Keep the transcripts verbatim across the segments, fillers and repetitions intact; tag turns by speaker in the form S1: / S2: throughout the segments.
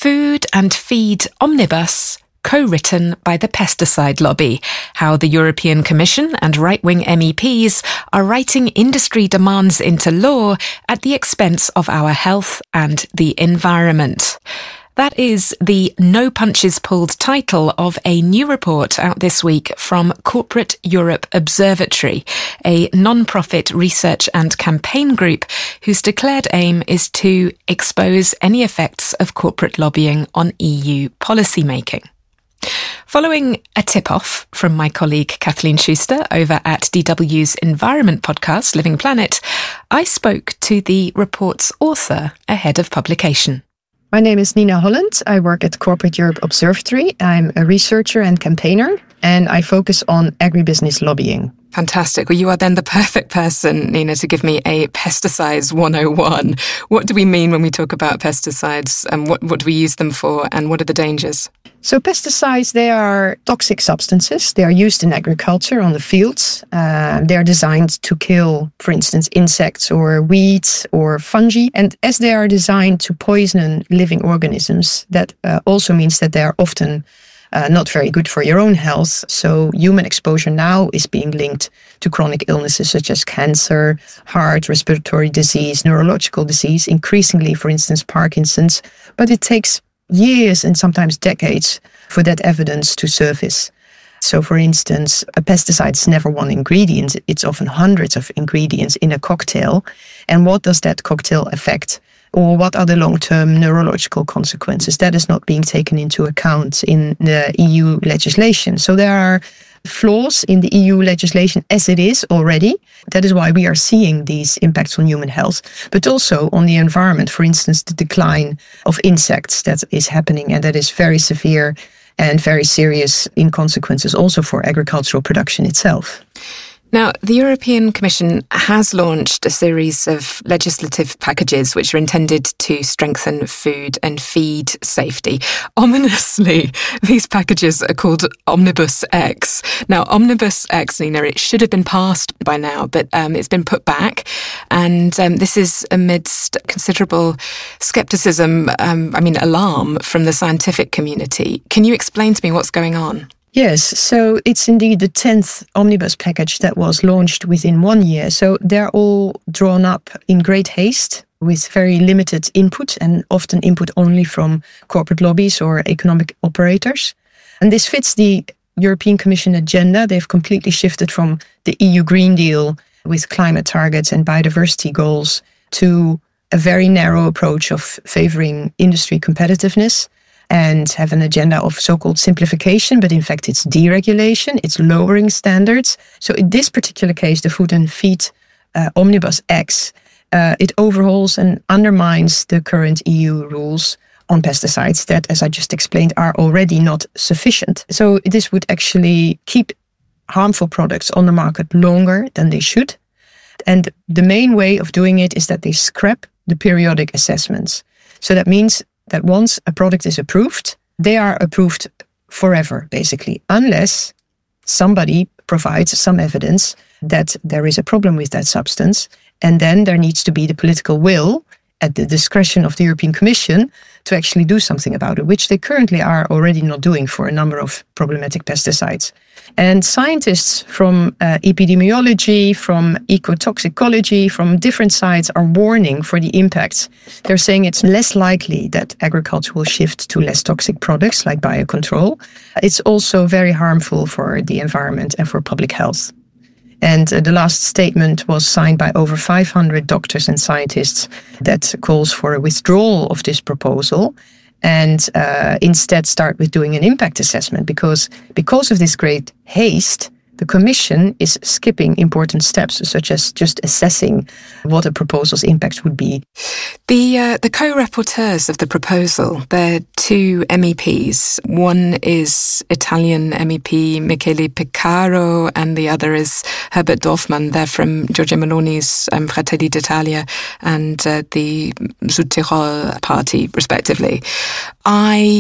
S1: Food and Feed Omnibus, co-written by the pesticide lobby, how the European Commission and right-wing M E Ps are writing industry demands into law at the expense of our health and the environment. That is the no punches pulled title of a new report out this week from Corporate Europe Observatory, a non-profit research and campaign group whose declared aim is to expose any effects of corporate lobbying on E U policymaking. Following a tip-off from my colleague Kathleen Schuster over at D W's environment podcast, Living Planet, I spoke to the report's author ahead of publication.
S2: My name is Nina Holland. I work at Corporate Europe Observatory. I'm a researcher and campaigner, and I focus on agribusiness lobbying.
S1: Fantastic. Well, you are then the perfect person, Nina, to give me a pesticides one oh one. What do we mean when we talk about pesticides, and what, what do we use them for, and what are the dangers?
S2: So pesticides, they are toxic substances. They are used in agriculture on the fields. Uh, they are designed to kill, for instance, insects or weeds or fungi. And as they are designed to poison living organisms, that uh, also means that they are often Uh, not very good for your own health. So human exposure now is being linked to chronic illnesses such as cancer, heart, respiratory disease, neurological disease, increasingly, for instance, Parkinson's. But it takes years and sometimes decades for that evidence to surface. So, for instance, a pesticide is never one ingredient. It's often hundreds of ingredients in a cocktail. And what does that cocktail affect? Or what are the long-term neurological consequences? That is not being taken into account in the E U legislation. So there are flaws in the E U legislation as it is already. That is why we are seeing these impacts on human health, but also on the environment. For instance, the decline of insects that is happening, and that is very severe and very serious in consequences also for agricultural production itself.
S1: Now, the European Commission has launched a series of legislative packages which are intended to strengthen food and feed safety. Ominously, these packages are called Omnibus X. Now, Omnibus X, Nina, it should have been passed by now, but um, it's been put back. And um, this is amidst considerable scepticism, um, I mean, alarm from the scientific community. Can you explain to me what's going on?
S2: Yes, so it's indeed the tenth omnibus package that was launched within one year. So they're all drawn up in great haste with very limited input, and often input only from corporate lobbies or economic operators. And this fits the European Commission agenda. They've completely shifted from the E U Green Deal with climate targets and biodiversity goals to a very narrow approach of favoring industry competitiveness, and have an agenda of so-called simplification, but in fact it's deregulation, it's lowering standards. So in this particular case, the Food and Feed uh, Omnibus X, uh, it overhauls and undermines the current E U rules on pesticides that, as I just explained, are already not sufficient. So this would actually keep harmful products on the market longer than they should. And the main way of doing it is that they scrap the periodic assessments. So that means that once a product is approved, they are approved forever, basically, unless somebody provides some evidence that there is a problem with that substance. And then there needs to be the political will at the discretion of the European Commission to actually do something about it, which they currently are already not doing for a number of problematic pesticides. And scientists from uh, epidemiology, from ecotoxicology, from different sides are warning for the impacts. They're saying it's less likely that agriculture will shift to less toxic products like biocontrol. It's also very harmful for the environment and for public health. And uh, the last statement was signed by over five hundred doctors and scientists that calls for a withdrawal of this proposal and uh, instead start with doing an impact assessment, because because of this great haste, the Commission is skipping important steps, such as just assessing what a proposal's impact would be.
S1: The uh, the co-rapporteurs of the proposal, they're two M E Ps. One is Italian M E P Michele Piccaro, and the other is Herbert Dorfmann. They're from Giorgia Meloni's um, Fratelli d'Italia and uh, the Südtirol party, respectively. I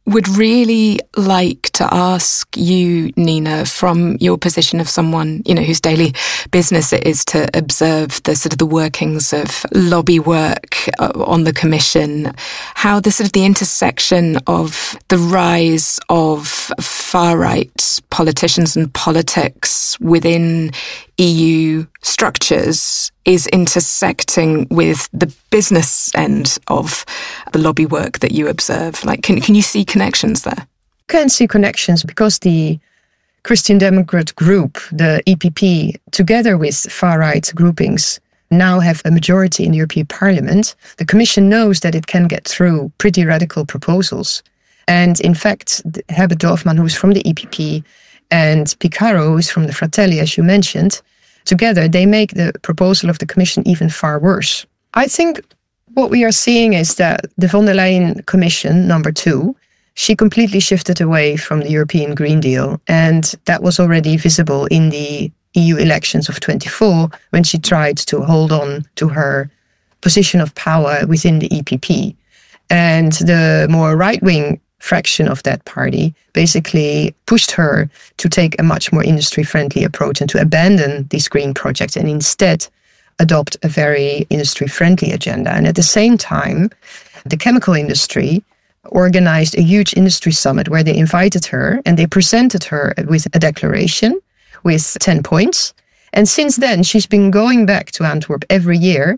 S1: would really like to ask you, Nina, from your position of someone, you know, whose daily business it is to observe the sort of the workings of lobby work uh, on the Commission, how the sort of the intersection of the rise of far-right politicians and politics within E U structures is intersecting with the business end of the lobby work that you observe. Like, can can you see connections there?
S2: Can see connections because the Christian Democrat group, the E P P, together with far-right groupings, now have a majority in the European Parliament. The Commission knows that it can get through pretty radical proposals. And in fact, Herbert Dorfman, who's from the E P P, and Picaro, who's from the Fratelli, as you mentioned, together they make the proposal of the Commission even far worse. I think what we are seeing is that the von der Leyen Commission, number two, she completely shifted away from the European Green Deal. And that was already visible in the E U elections of twenty-four, when she tried to hold on to her position of power within the E P P. And the more right-wing fraction of that party basically pushed her to take a much more industry-friendly approach and to abandon these green projects and instead adopt a very industry-friendly agenda. And at the same time, the chemical industry organized a huge industry summit where they invited her and they presented her with a declaration with ten points. And since then, she's been going back to Antwerp every year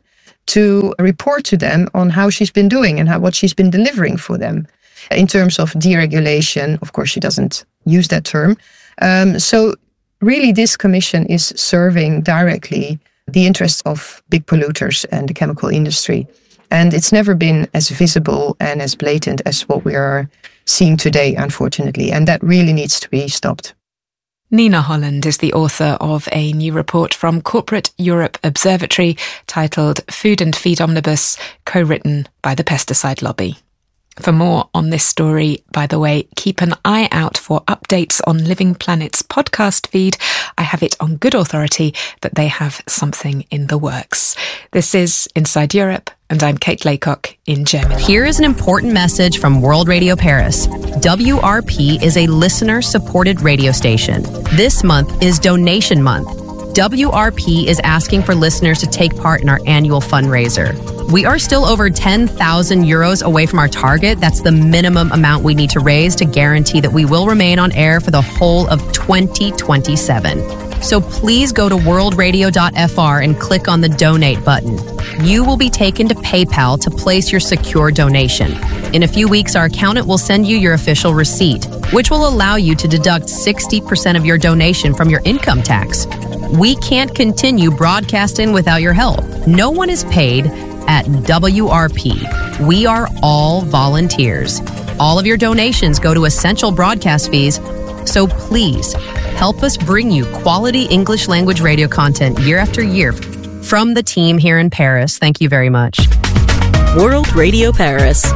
S2: to report to them on how she's been doing and how what she's been delivering for them. In terms of deregulation, of course, she doesn't use that term. Um, so really, this commission is serving directly the interests of big polluters and the chemical industry. And it's never been as visible and as blatant as what we are seeing today, unfortunately. And that really needs to be stopped.
S1: Nina Holland is the author of a new report from Corporate Europe Observatory titled Food and Feed Omnibus, co-written by the Pesticide Lobby. For more on this story, by the way, keep an eye out for updates on Living Planet's podcast feed. I have it on good authority that they have something in the works. This is Inside Europe, and I'm Kate Laycock in Germany.
S3: Here is an important message from World Radio Paris. W R P is a listener-supported radio station. This month is Donation Month. W R P is asking for listeners to take part in our annual fundraiser. We are still over ten thousand euros away from our target. That's the minimum amount we need to raise to guarantee that we will remain on air for the whole of twenty twenty-seven. So please go to world radio dot f r and click on the donate button. You will be taken to PayPal to place your secure donation. In a few weeks, our accountant will send you your official receipt, which will allow you to deduct sixty percent of your donation from your income tax. We can't continue broadcasting without your help. No one is paid at W R P. We are all volunteers. All of your donations go to essential broadcast fees, so please help us bring you quality English language radio content year after year. From the team here in Paris, thank you very much.
S4: World Radio Paris.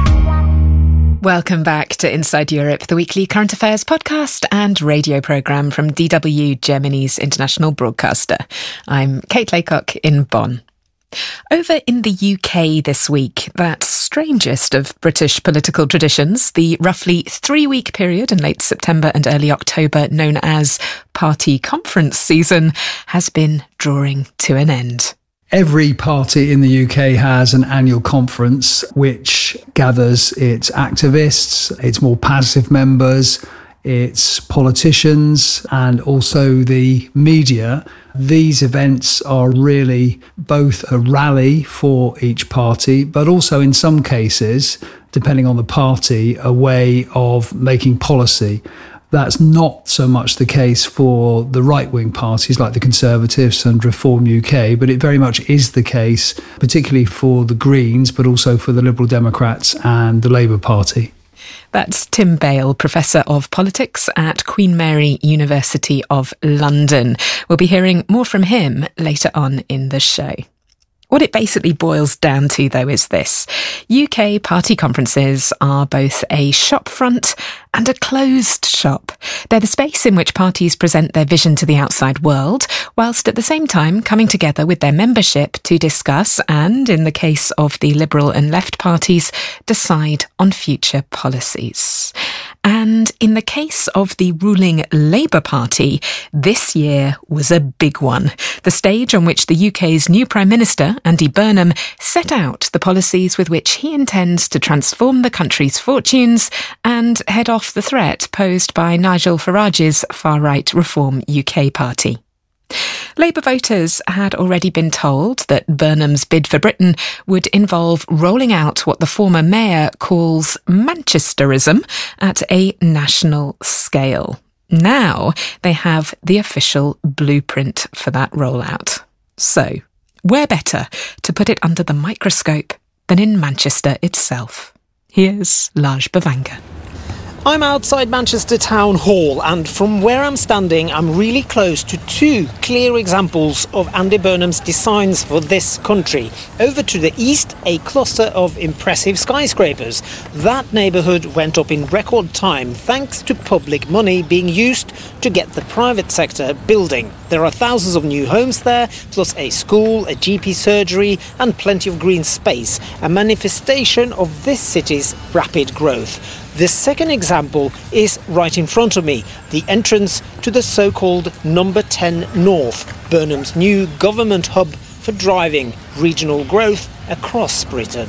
S1: Welcome back to Inside Europe, the weekly current affairs podcast and radio programme from D W, Germany's international broadcaster. I'm Kate Laycock in Bonn. Over in the U K this week, that strangest of British political traditions, the roughly three-week period in late September and early October known as party conference season, has been drawing to an end.
S5: Every party in the U K has an annual conference which gathers its activists, its more passive members, its politicians, and also the media. These events are really both a rally for each party, but also in some cases, depending on the party, a way of making policy. That's not so much the case for the right-wing parties like the Conservatives and Reform U K, but it very much is the case, particularly for the Greens, but also for the Liberal Democrats and the Labour Party.
S1: That's Tim Bale, Professor of Politics at Queen Mary University of London. We'll be hearing more from him later on in the show. What it basically boils down to, though, is this. U K party conferences are both a shop front and a closed shop. They're the space in which parties present their vision to the outside world, whilst at the same time coming together with their membership to discuss and, in the case of the Liberal and Left parties, decide on future policies. And in the case of the ruling Labour Party, this year was a big one. The stage on which the U K's new Prime Minister, Andy Burnham, set out the policies with which he intends to transform the country's fortunes and head off the threat posed by Nigel Farage's far-right Reform U K party. Labour voters had already been told that Burnham's bid for Britain would involve rolling out what the former mayor calls Manchesterism at a national scale. Now they have the official blueprint for that rollout. So, where better to put it under the microscope than in Manchester itself? Here's Laj Bavanga.
S6: I'm outside Manchester Town Hall, and from where I'm standing, I'm really close to two clear examples of Andy Burnham's designs for this country. Over to the east, a cluster of impressive skyscrapers. That neighbourhood went up in record time thanks to public money being used to get the private sector building. There are thousands of new homes there, plus a school, a G P surgery and plenty of green space, a manifestation of this city's rapid growth. The second example is right in front of me, the entrance to the so-called Number ten North, Burnham's new government hub for driving regional growth across Britain.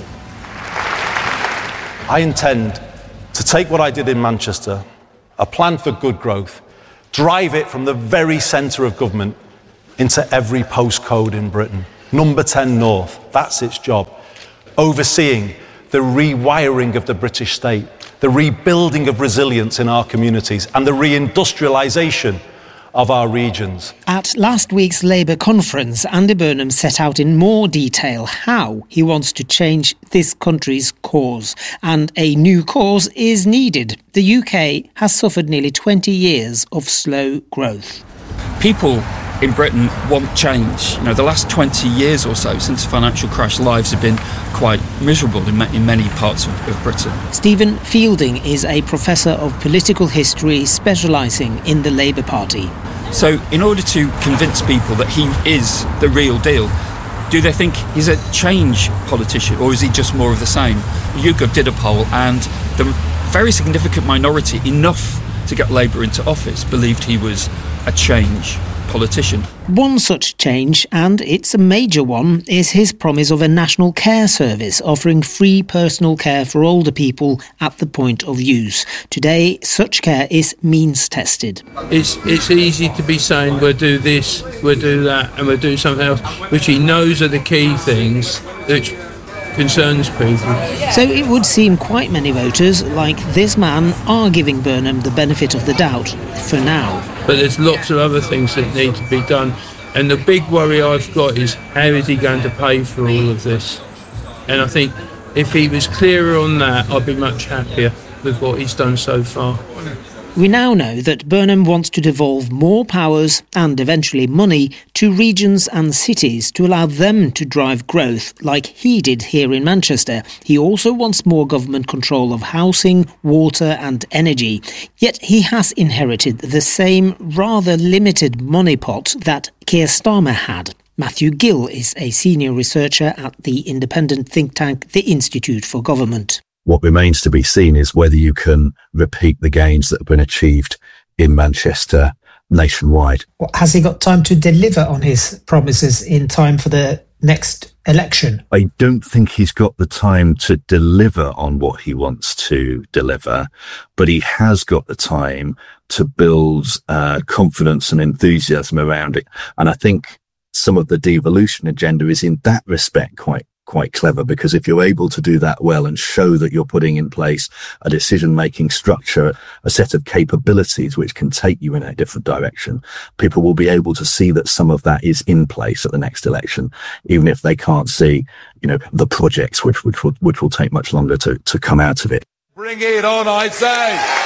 S7: I intend to take what I did in Manchester, a plan for good growth, drive it from the very centre of government into every postcode in Britain. Number ten North, that's its job. Overseeing the rewiring of the British state, the rebuilding of resilience in our communities and the reindustrialisation of our regions.
S6: At last week's Labour conference, Andy Burnham set out in more detail how he wants to change this country's course. And a new course is needed. The U K has suffered nearly twenty years of slow growth.
S8: People in Britain want change. You know, the last twenty years or so since the financial crash, lives have been quite miserable in, ma- in many parts of, of Britain.
S6: Stephen Fielding is a professor of political history specialising in the Labour Party.
S8: So in order to convince people that he is the real deal, do they think he's a change politician or is he just more of the same? YouGov did a poll and the very significant minority, enough to get Labour into office, believed he was a change politician.
S6: One such change, and it's a major one, is his promise of a national care service offering free personal care for older people at the point of use. Today, such care is means tested.
S9: It's it's easy to be saying we'll do this, we'll do that, and we'll do something else, which he knows are the key things which concerns people.
S6: So it would seem quite many voters, like this man, are giving Burnham the benefit of the doubt, for now.
S9: But there's lots of other things that need to be done. And the big worry I've got is how is he going to pay for all of this? And I think if he was clearer on that, I'd be much happier with what he's done so far.
S6: We now know that Burnham wants to devolve more powers and eventually money to regions and cities to allow them to drive growth like he did here in Manchester. He also wants more government control of housing, water and energy. Yet he has inherited the same rather limited money pot that Keir Starmer had. Matthew Gill is a senior researcher at the independent think tank, the Institute for Government.
S10: What remains to be seen is whether you can repeat the gains that have been achieved in Manchester nationwide.
S6: Has he got time to deliver on his promises in time for the next election?
S10: I don't think he's got the time to deliver on what he wants to deliver, but he has got the time to build uh, confidence and enthusiasm around it. And I think some of the devolution agenda is in that respect quite quite clever, because if you're able to do that well and show that you're putting in place a decision-making structure, a set of capabilities which can take you in a different direction, people will be able to see that some of that is in place at the next election, even if they can't see, you know, the projects which which will which will take much longer to to come out of it.
S11: Bring it on, I say.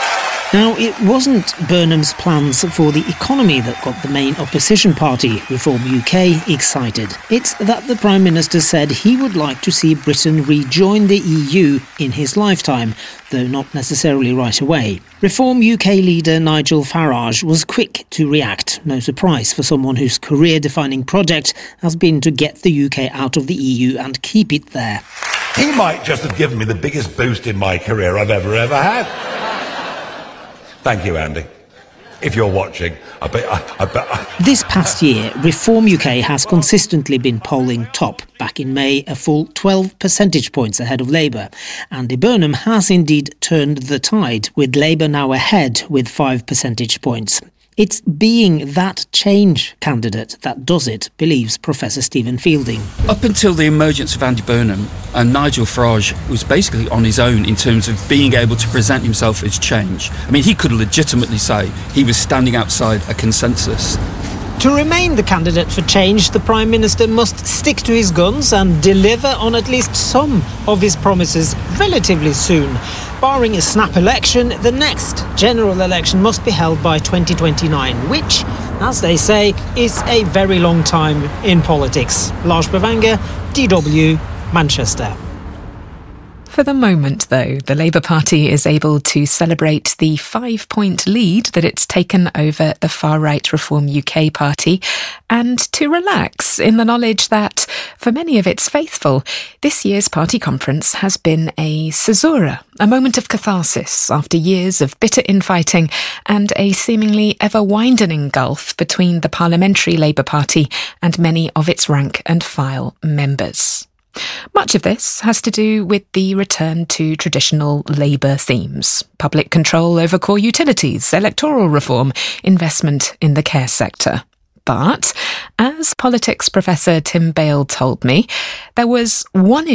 S6: Now, it wasn't Burnham's plans for the economy that got the main opposition party, Reform U K, excited. It's that the Prime Minister said he would like to see Britain rejoin the E U in his lifetime, though not necessarily right away. Reform U K leader Nigel Farage was quick to react, no surprise for someone whose career-defining project has been to get the U K out of the E U and keep it there.
S11: He might just have given me the biggest boost in my career I've ever, ever had. Thank you, Andy. If you're watching, I bet... I, I bet I...
S6: This past year, Reform U K has consistently been polling top. Back in May, a full twelve percentage points ahead of Labour. Andy Burnham has indeed turned the tide, with Labour now ahead with five percentage points. It's being that change candidate that does it, believes Professor Stephen Fielding.
S8: Up until the emergence of Andy Burnham, and Nigel Farage was basically on his own in terms of being able to present himself as change. I mean, he could legitimately say he was standing outside a consensus.
S6: To remain the candidate for change, the Prime Minister must stick to his guns and deliver on at least some of his promises relatively soon. Barring a snap election, the next general election must be held by twenty twenty-nine, which, as they say, is a very long time in politics. Lars Bavanger, D W, Manchester.
S1: For the moment, though, the Labour Party is able to celebrate the five-point lead that it's taken over the far-right Reform U K party, and to relax in the knowledge that, for many of its faithful, this year's party conference has been a caesura, a moment of catharsis after years of bitter infighting and a seemingly ever-widening gulf between the Parliamentary Labour Party and many of its rank-and-file members. Much of this has to do with the return to traditional Labour themes: public control over core utilities, electoral reform, investment in the care sector. But, as politics professor Tim Bale told me, there was one